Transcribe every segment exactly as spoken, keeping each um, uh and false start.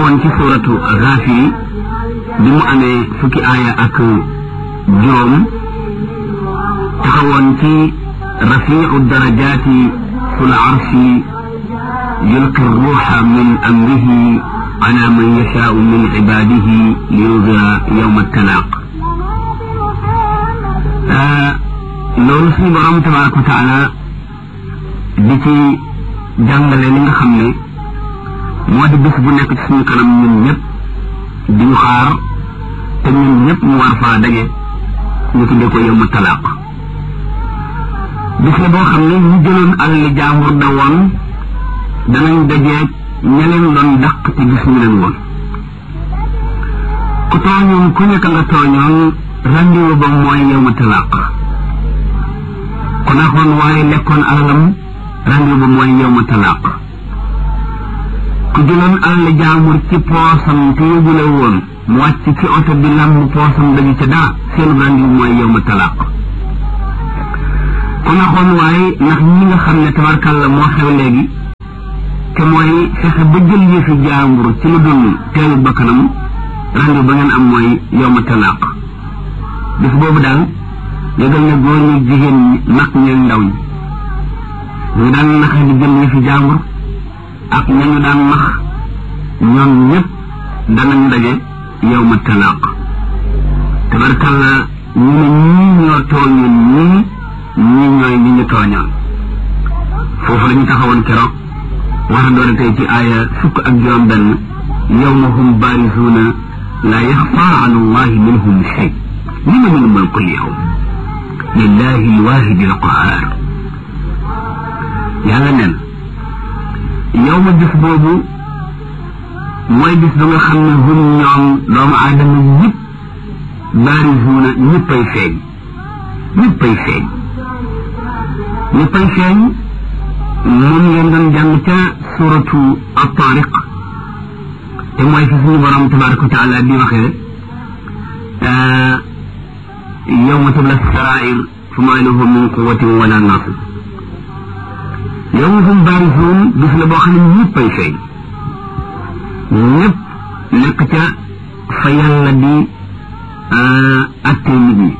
woon ci suuratu Gaafir bi mu amee fukki aaya ak juróom taxawoon ci rafiicu darajaati fil arshi yulqi ruuxa min amrihi ala man yashaau min cibaadihi liyunzira yawma talaaq loolu suñu borom tabaaraka wa taala di ci jàngale li nga xam ne moo di bés bu nekk ci suñu kanam ñun ñëpp di ñu xaar te ñun ñëpp ñu war faa daje ñu tuddee ko yawma talaaq bis la boo xam ne ñu jëloon alali jaambur da woon danañ dajee ña leen doon dàq te gis ñu leen woon ku tooñoon ku nekk nga tooñoon rendez-vous ba mooy yawma talaaq ku naxoon waaye lekkoon alalam rendez-vous ba mooy yawma talaaq ku jëloon alali jaambur ci poosam te yóbbule woon mu wàcc ci oto bi lamb poosam dañu ca dara seen rendez-vous mooy yawma talaaq ku naxoon waaye ndax ñi nga xam ne tabarkàlla moo xew léegi te mooy fexe ba jël yëfi jaambur ci lu dul teelu bakkanam rendez-vous ba ngeen am mooy yawma talaaq bis boobu daal yëgal ne góor ñi jigéen ñi mag ñeen ndaw ñi ñu daan naxe di jël yëfi jaambur ak ñañu daan max ñoom ñëpp danañ daje yawma talaaq tabarkàlla ñu ne ñii ñoo tooñoon ñii ñii ñooy ñi ñu tooñoon foofu la ñu taxawoon keroog war a doon tey ci aaya fukk ak juróom benn yawma hum baarizuuna laa yaxfaa ala allahi minhum shay limanil mulku al-yawm lillahi al-waahidi al-qahhaar yàlla nen yow ma gis boobu mooy gis ba nga xam ne hum ñoom doomu aadama ñëpp baarizuuna ñëppay feeñ ñëppay feeñ ñëppay feeñ moom ngeen doon jàng ca suratu at-Taariq te mooy fi suñu borom tabaaraka wa taala di waxee yawma tubla as-saraa'ir famaa lahu min quwwatin wala naasir yawma hum baarizuun bis la boo xam ne ñëppay feeñ ñëpp nekk ca fa yàlla di attee nit ñi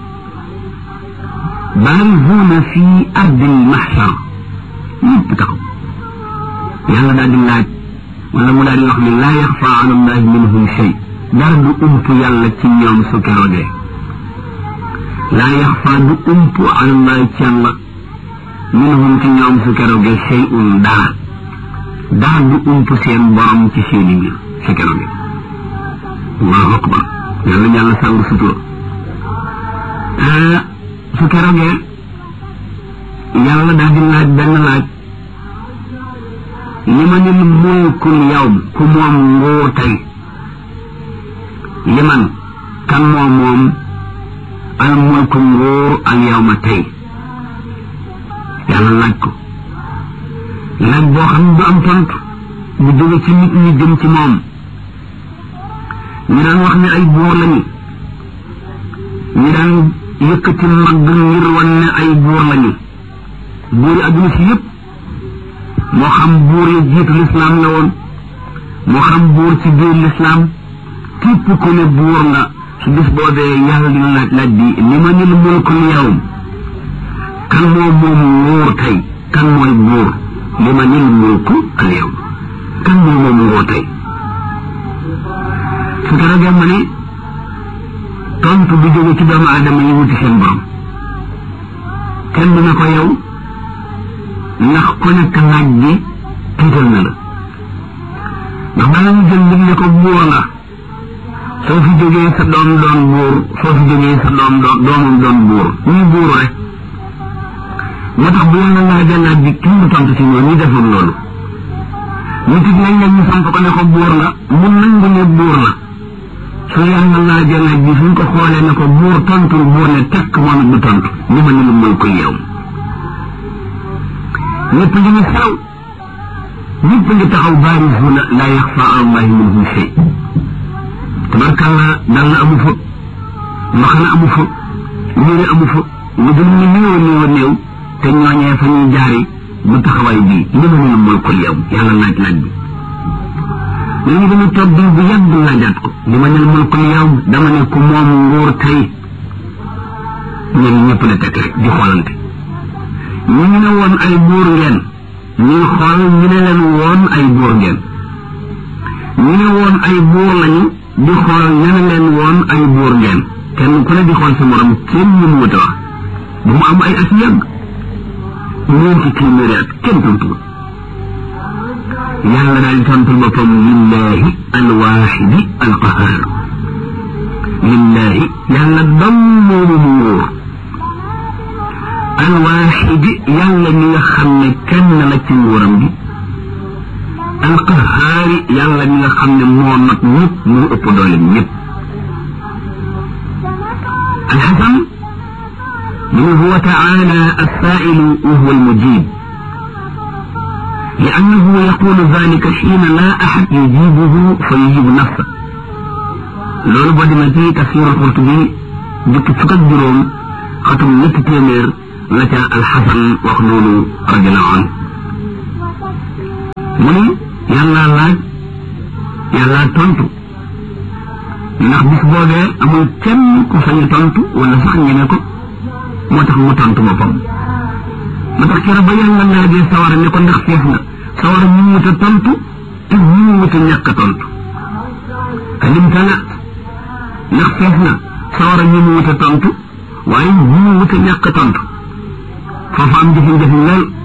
baarizuuna fii ardil mahshar ñëpp taxaw yàlla daal di laaj wala mu daal di wax ne laa yaxfaa ala allahi minhum shay dara du ump yàlla ci ñoom su keroogee laa yaxfaa du ump ala allahi ci yàlla minhum ci ñoom su keroogee shay'un dara dara du ump seen borom ci seeni mbir su keroogee allahu akbar yàlla yàlla sàng sutura su keroogee yàlla daal di laaj benn laaj limanil mulkul yawm ku moom nguur tey liman kan moom moom al mulku nguur al yawma tey yàlla laaj ko laaj boo xam ne du am tontu bu jóge ci nit ñi jëm ci moom ñu daan wax ne ay buur lañu ñu daan yëkkati mag ngir wan ne ay buur lañu buur yi adduna si yëpp moo xam buur yi jiitu lislaam la woon moo xam buur ci biir lislaam képp ku ne buur nga su bis boobee yàlla dina laaj laaj bi limanil mulkul yawm kan moo moom nguur tey kan mooy buur limanil mulku al yawm kan moo moom nguur tey su ko ragee ma ne tontu bi jóge ci doomu aadama yi wuti seen borom kenn dina ko yow ndax ku nekk laaj bi tiital na la ndax bala ñu jël nit ne ko buur nga soo fi jógee sa doom doon buur soo fi jógee sa doom doon doomam doon buur ñuy buur rek moo tax bu yàlla laajee laaj bi kenn du tontu si ñoom ñu defoon loolu nit it nañ leen ñu samp ko ne ko buur nga mu nangu ne buur la su yàlla laajee laaj bi suñ ko xoolee ne ko buur tontul buur ne tekk moom it du tontu li ma ne lu mën ko yow ñëpp ngi ñu xew ñëpp ngi taxaw baarizuuna laa yaxfaa ala allahi minhum shay tabarkàlla dal na amu fa mbaxana amu fa yére amu fa lu dul ñu néew a néew a néew te ñooñee fa ñuy jaari bu taxawaay bii li ma ne lu mën ko yow yàlla laaj laaj bi léegi dama toog bi bu yàgg laajaat ko li ma nel mulkul yawm dama ne ku moom nguur tey ñun ñëpp la tekk rek di xoolante ñu ñu ne woon ay buur ngeen ñuy xool ñu ne leen woon ay buur ngeen ñu ne woon ay buur lañu di xool ñu ne leen woon ay buur ngeen kenn ku ne di xool sa morom kenn ñu mu wut a wax bu mu am ay at yàgg ñeenti téeméeri at kenn tontu yàlla daal tontul boppam lillahi alwaxidi alqahar lillahi yàlla dam moomu mu wóor alwaxidi yàlla mi nga xam ne kenn la ci nguuram bi alqahaari yàlla mi nga xam ne moo mat ñëpp moo ëpp doole ñëpp alxasan من هو تعالى السائل وهو المجيب لأنه يقول ذلك حين لا أحد يجيبه فيجيب نفسه لولو بدي ما تي تفسير القرطبي ديك فكك جروم ختم نيت تيمير لك الحسن وخلول رضي الله عنه مني يلا لاج يلا تونتو ndax bis boobee amul kenn ku sañ tontu wala sax ñene ko moo tax mu tontu boppam ma tax keroog ba yàlla laajee sawara ne ko ndax fees na sawara ñu wut a tontu te ñu wut a ñàkk a tontu kalim tala ndax fees na sawara ñu wut a tontu waaye ñu wut a ñàkk a tontu foofu am jafe-jafe lool